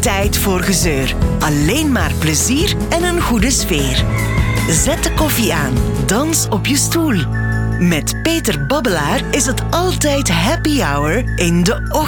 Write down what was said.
tijd voor gezeur. Alleen maar plezier en een goede sfeer. Zet de koffie aan. Dans op je stoel. Met Peter Babbelaar is het altijd happy hour in de ochtend.